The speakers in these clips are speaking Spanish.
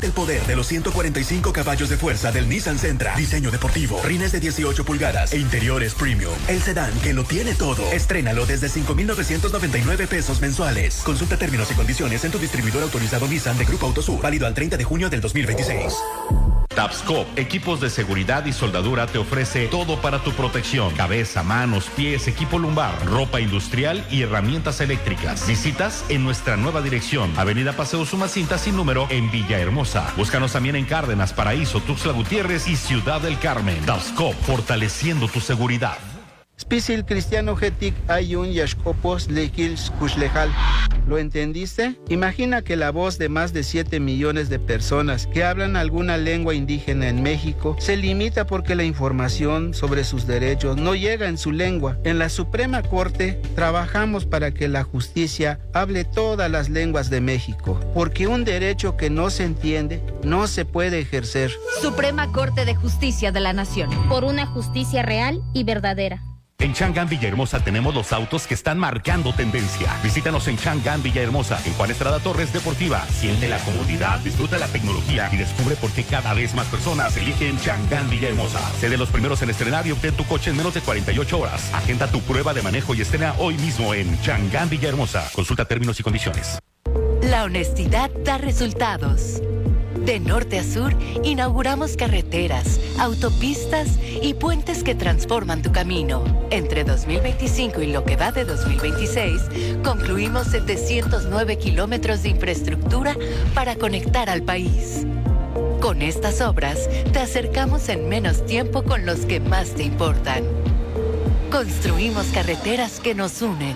Siente el poder de los 145 caballos de fuerza del Nissan Sentra. Diseño deportivo, rines de 18 pulgadas e interiores premium. El sedán que lo tiene todo. Estrénalo desde 5,999 pesos mensuales. Consulta términos y condiciones en tu distribuidor autorizado Nissan de Grupo Autosur. Válido al 30 de junio del 2026. Tapscop, equipos de seguridad y soldadura, te ofrece todo para tu protección: cabeza, manos, pies, equipo lumbar, ropa industrial y herramientas eléctricas. Visitas en nuestra nueva dirección, Avenida Paseo Sumacinta sin número, en Villahermosa. Búscanos también en Cárdenas, Paraíso, Tuxtla Gutiérrez y Ciudad del Carmen. Tapscop, fortaleciendo tu seguridad. Spisil cristiano getik ayun yashkopos lekils kuslejal. ¿Lo entendiste? Imagina que la voz de más de 7 millones de personas que hablan alguna lengua indígena en México se limita porque la información sobre sus derechos no llega en su lengua. En la Suprema Corte trabajamos para que la justicia hable todas las lenguas de México, porque un derecho que no se entiende no se puede ejercer. Suprema Corte de Justicia de la Nación. Por una justicia real y verdadera. En Chang'an Villahermosa tenemos los autos que están marcando tendencia. Visítanos en Chang'an Villahermosa, en Juan Estrada Torres Deportiva. Siente la comodidad, disfruta la tecnología y descubre por qué cada vez más personas eligen Chang'an Villahermosa. Sé de los primeros en estrenar y obtén tu coche en menos de 48 horas. Agenda tu prueba de manejo y estrena hoy mismo en Chang'an Villahermosa. Consulta términos y condiciones. La honestidad da resultados. De norte a sur, inauguramos carreteras, autopistas y puentes que transforman tu camino. Entre 2025 y lo que va de 2026, concluimos 709 kilómetros de infraestructura para conectar al país. Con estas obras, te acercamos en menos tiempo con los que más te importan. Construimos carreteras que nos unen.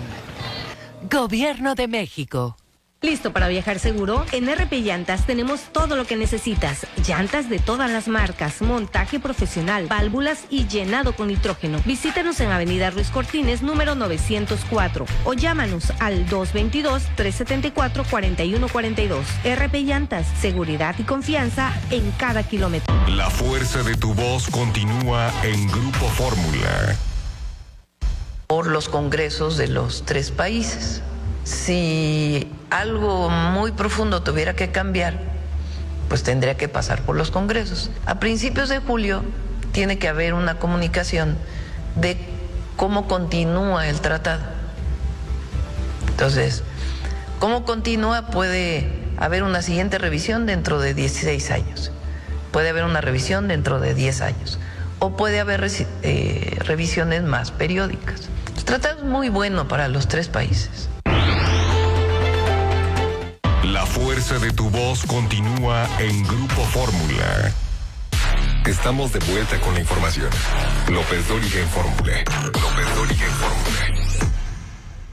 Gobierno de México. ¿Listo para viajar seguro? En RP Llantas tenemos todo lo que necesitas. Llantas de todas las marcas, montaje profesional, válvulas y llenado con nitrógeno. Visítanos en Avenida Ruiz Cortines, número 904. O llámanos al 222-374-4142. RP Llantas, seguridad y confianza en cada kilómetro. La fuerza de tu voz continúa en Grupo Fórmula. Por los congresos de los 3 países. Si algo muy profundo tuviera que cambiar, pues tendría que pasar por los congresos. A principios de julio tiene que haber una comunicación de cómo continúa el tratado. Entonces, cómo continúa, puede haber una siguiente revisión dentro de 16 años, puede haber una revisión dentro de 10 años, o puede haber revisiones más periódicas. El tratado es muy bueno para los 3 países. La fuerza de tu voz continúa en Grupo Fórmula. Estamos de vuelta con la información. López Dóriga en Fórmula. López Dóriga en Fórmula.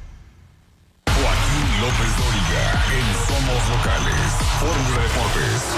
Joaquín López Dóriga en Somos Locales. Fórmula Deportes.